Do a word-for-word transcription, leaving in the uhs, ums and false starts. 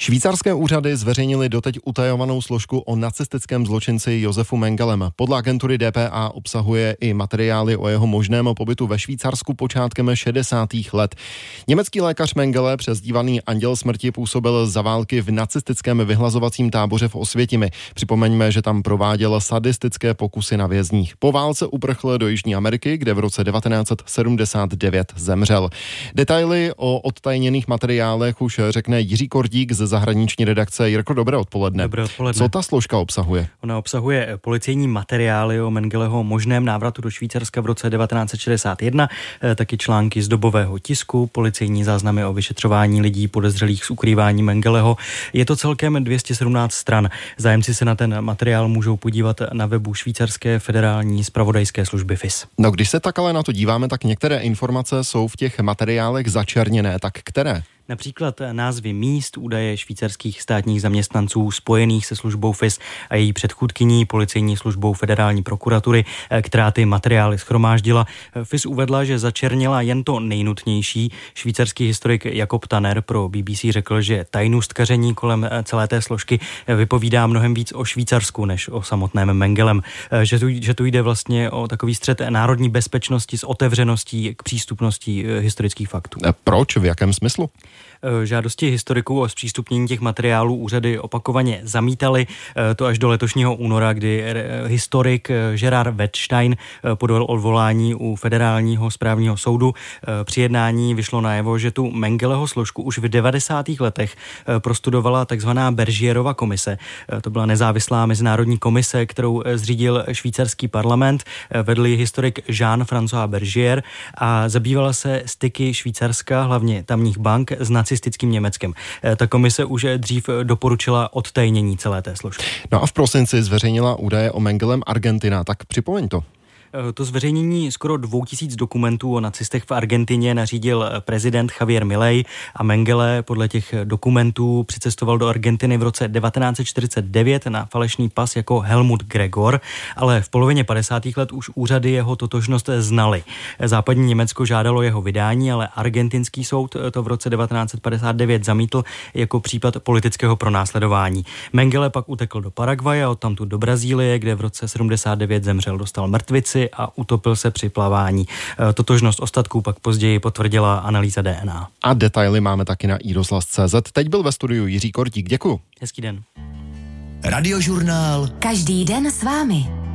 Švýcarské úřady zveřejnily doteď utajovanou složku o nacistickém zločinci Josefu Mengelem. Podle agentury D P A obsahuje i materiály o jeho možném pobytu ve Švýcarsku počátkem šedesátých let. Německý lékař Mengele, přezdívaný Anděl smrti, působil za války v nacistickém vyhlazovacím táboře v Osvětimi. Připomeňme, že tam prováděl sadistické pokusy na vězních. Po válce uprchl do Jižní Ameriky, kde v roce devatenáct set sedmdesát devět zemřel. Detaily o odtajněných materiálech už řekne Jiří Kordík ze zahraniční redakce. Jirko, dobré odpoledne. Dobré odpoledne. Co ta složka obsahuje? Ona obsahuje policejní materiály o Mengeleho možném návratu do Švýcarska v roce devatenáct set šedesát jedna, taky články z dobového tisku, policejní záznamy o vyšetřování lidí podezřelých z ukrývání Mengeleho. Je to celkem dvě stě sedmnáct stran. Zájemci se na ten materiál můžou podívat na webu švýcarské federální zpravodajské služby F I S. No, když se tak ale na to díváme, tak některé informace jsou v těch materiálech začerněné. Tak které? Například názvy míst, údaje švýcarských státních zaměstnanců spojených se službou F I S a její předchůdkyní policejní službou federální prokuratury, která ty materiály shromáždila. F I S uvedla, že začernila jen to nejnutnější. Švýcarský historik Jakob Tanner pro B B C řekl, že tajnůstkaření kolem celé té složky vypovídá mnohem víc o Švýcarsku než o samotném Mengelem. Že tu, že tu jde vlastně o takový střet národní bezpečnosti s otevřeností k přístupnosti historických faktů. Proč? V jakém smyslu? Žádosti historiků o zpřístupnění těch materiálů úřady opakovaně zamítaly, to až do letošního února, kdy historik Gerard Wettstein podal odvolání u federálního správního soudu. Při jednání vyšlo najevo, že tu Mengeleho složku už v devadesátých letech prostudovala takzvaná Bergierova komise. To byla nezávislá mezinárodní komise, kterou zřídil švýcarský parlament, vedl ji historik Jean-François Bergier a zabývala se styky Švýcarska, hlavně tamních bank, s nacistickým Německem. Ta komise už dřív doporučila odtajnění celé té složky. No a v prosinci zveřejnila údaje o Mengelem Argentina, tak připomeň to. To zveřejnění skoro dvou tisíc dokumentů o nacistech v Argentině nařídil prezident Javier Milei a Mengele podle těch dokumentů přicestoval do Argentiny v roce devatenáct set čtyřicet devět na falešný pas jako Helmut Gregor, ale v polovině padesátých let už úřady jeho totožnost znaly. Západní Německo žádalo jeho vydání, ale argentinský soud to v roce devatenáct set padesát devět zamítl jako případ politického pronásledování. Mengele pak utekl do Paraguaje a odtamtud do Brazílie, kde v roce sedmdesát devět zemřel, dostal mrtvici a utopil se při plavání. Totožnost ostatků pak později potvrdila analýza D N A. A detaily máme taky na i rozhlas tečka cé zet. Teď byl ve studiu Jiří Kordík. Děkuju. Hezký den. Radiožurnál. Každý den s vámi.